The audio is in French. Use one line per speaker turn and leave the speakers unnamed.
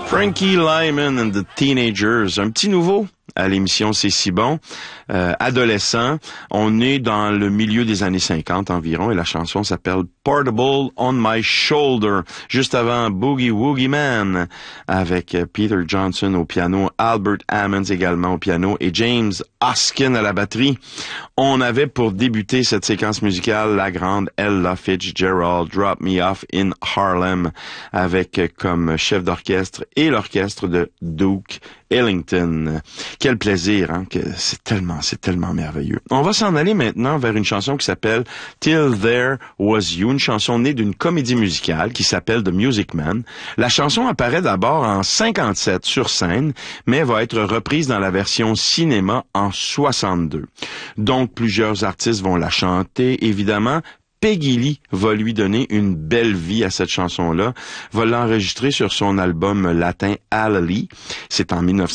Frankie Lyman and the Teenagers, un petit nouveau à l'émission C'est si bon, adolescent. On est dans le milieu des années 50 environ et la chanson s'appelle Portable on My Shoulder. Juste avant Boogie Woogie Man avec Peter Johnson au piano, Albert Ammons également au piano et James Hoskin à la batterie. On avait pour débuter cette séquence musicale la grande Ella Fitzgerald, Drop Me Off in Harlem, avec comme chef d'orchestre et l'orchestre de Duke Ellington. Quel plaisir, hein, que c'est tellement merveilleux. On va s'en aller maintenant vers une chanson qui s'appelle Till There Was You, une chanson née d'une comédie musicale qui s'appelle The Music Man. La chanson apparaît d'abord en 57 sur scène, mais va être reprise dans la version cinéma en 62. Donc plusieurs artistes vont la chanter, évidemment. Peggy Lee va lui donner une belle vie à cette chanson-là, va l'enregistrer sur son album latin Hallelujah. C'est en 1900